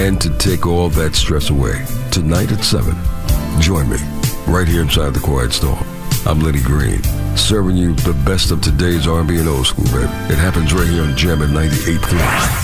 and to take all that stress away. Tonight at 7, join me right here inside the Quiet Storm. I'm Lenny Green, serving you the best of today's R&B and old school, baby. It happens right here on Gem at 98.3.